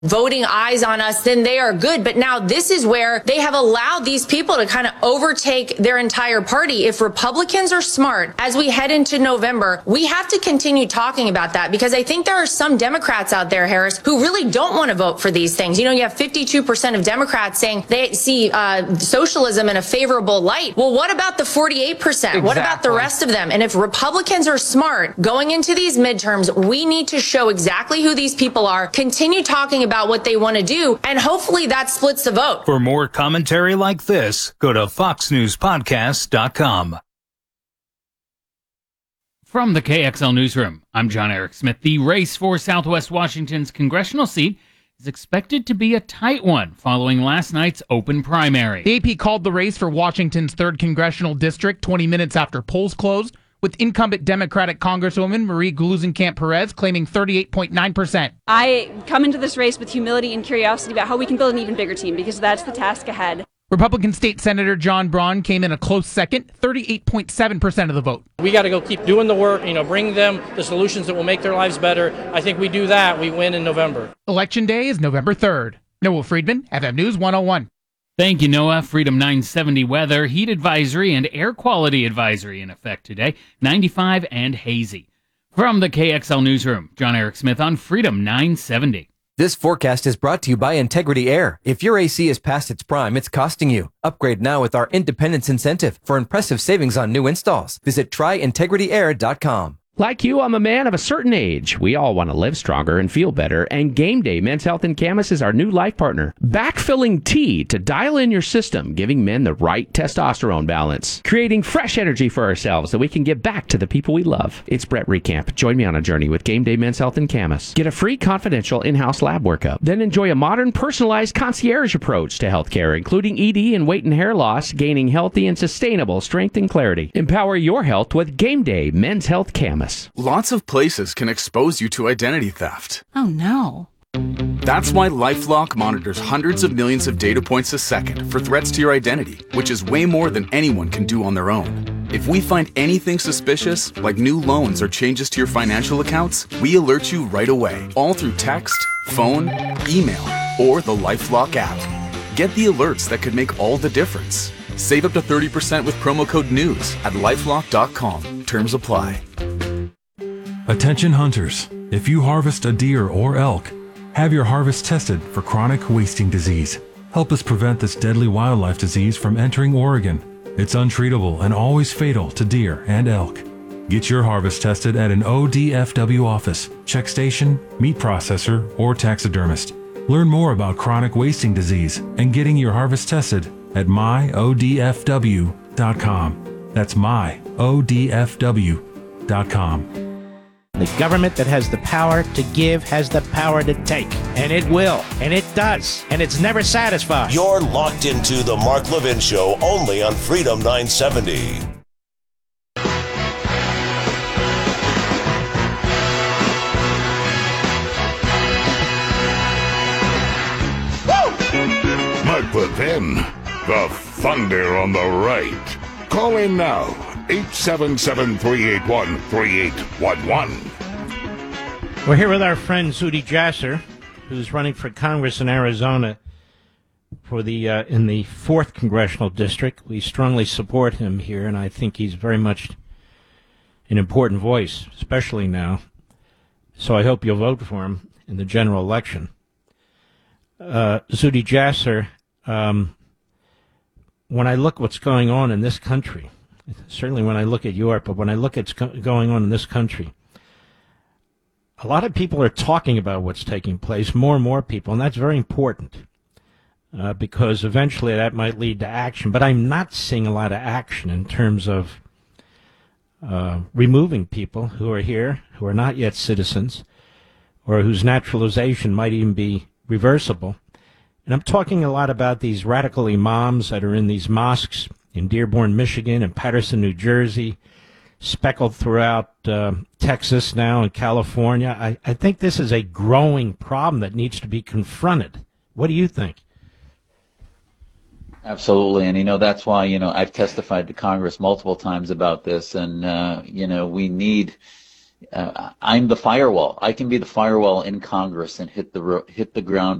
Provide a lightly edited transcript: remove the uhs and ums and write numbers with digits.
voting eyes on us, then they are good. But now this is where they have allowed these people to kind of overtake their entire party. If Republicans are smart, as we head into November, we have to continue talking about that, because I think there are some Democrats out there, Harris, who really don't want to vote for these things. You know, you have 52% of Democrats saying they see socialism in a favorable light. Well, what about the 48%? Exactly. What about the rest of them? And if Republicans are smart going into these midterms, we need to show exactly who these people are, continue talking about what they want to do, and hopefully that splits the vote. For more commentary like this, go to foxnewspodcast.com. From the KXL Newsroom, I'm John Eric Smith. The race for Southwest Washington's congressional seat is expected to be a tight one following last night's open primary. The AP called the race for Washington's 3rd congressional district 20 minutes after polls closed, with incumbent Democratic Congresswoman Marie Gluesenkamp-Perez claiming 38.9%. I come into this race with humility and curiosity about how we can build an even bigger team, because that's the task ahead. Republican State Senator John Braun came in a close second, 38.7% of the vote. We got to go keep doing the work, bring them the solutions that will make their lives better. I think we do that, we win in November. Election day is November 3rd. Noah Friedman, FM News 101. Thank you, Noah. Freedom 970 weather, heat advisory, and air quality advisory in effect today. 95 and hazy. From the KXL Newsroom, John Eric Smith on Freedom 970. This forecast is brought to you by Integrity Air. If your AC is past its prime, it's costing you. Upgrade now with our Independence Incentive for impressive savings on new installs. Visit tryintegrityair.com. Like you, I'm a man of a certain age. We all want to live stronger and feel better, and Game Day Men's Health in Camas is our new life partner. Backfilling tea to dial in your system, giving men the right testosterone balance, creating fresh energy for ourselves so we can give back to the people we love. It's Brett Recamp. Join me on a journey with Game Day Men's Health in Camas. Get a free confidential in-house lab workup. Then enjoy a modern, personalized concierge approach to healthcare, including ED and weight and hair loss, gaining healthy and sustainable strength and clarity. Empower your health with Game Day Men's Health Camas. Lots of places can expose you to identity theft. Oh no. That's why LifeLock monitors hundreds of millions of data points a second for threats to your identity, which is way more than anyone can do on their own. If we find anything suspicious, like new loans or changes to your financial accounts, we alert you right away, all through text, phone, email, or the LifeLock app. Get the alerts that could make all the difference. Save up to 30% with promo code NEWS at lifelock.com. Terms apply. Attention hunters, if you harvest a deer or elk, have your harvest tested for chronic wasting disease. Help us prevent this deadly wildlife disease from entering Oregon. It's untreatable and always fatal to deer and elk. Get your harvest tested at an ODFW office, check station, meat processor, or taxidermist. Learn more about chronic wasting disease and getting your harvest tested at myodfw.com. That's myodfw.com. The government that has the power to give has the power to take. And it will. And it does. And it's never satisfied. You're locked into the Mark Levin Show only on Freedom 970. Mark Levin, the thunder on the right. Call in now. 877-381-3811. We're here with our friend Zuhdi Jasser, who's running for Congress in Arizona for the in the 4th Congressional District. We strongly support him here, and I think he's very much an important voice, especially now. So I hope you'll vote for him in the general election. Zuhdi Jasser, when I look what's going on in this country, certainly when I look at Europe, but when I look at what's going on in this country, a lot of people are talking about what's taking place, more and more people, and that's very important because eventually that might lead to action. But I'm not seeing a lot of action in terms of removing people who are here, who are not yet citizens, or whose naturalization might even be reversible. And I'm talking a lot about these radical imams that are in these mosques in Dearborn, Michigan, and Patterson, New Jersey, speckled throughout Texas now and California. I think this is a growing problem that needs to be confronted. What do you think? Absolutely. And, that's why, I've testified to Congress multiple times about this. And, we need I'm the firewall. I can be the firewall in Congress and hit the ground